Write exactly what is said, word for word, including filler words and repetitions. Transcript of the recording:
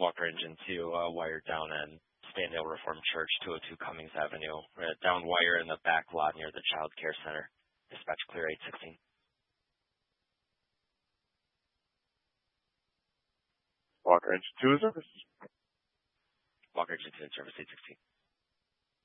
Walker Engine two, uh, wire down in Standale Reformed Church, two oh two Cummings Avenue. Uh, down wire in the back lot near the Child Care Center. Dispatch clear eight sixteen. Walker Engine two is service. Walker Engine two in service eight sixteen.